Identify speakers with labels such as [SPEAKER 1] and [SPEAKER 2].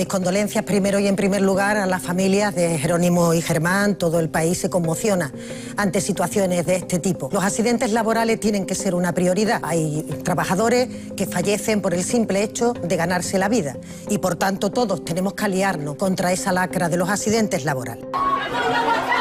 [SPEAKER 1] mis condolencias primero y en primer lugar a las familias de Jerónimo y Germán. Todo el país se conmociona ante situaciones de este tipo. Los accidentes laborales tienen que ser una prioridad. Hay trabajadores que fallecen por el simple hecho de ganarse la vida y por tanto todos tenemos que aliarnos contra esa lacra de los accidentes laborales.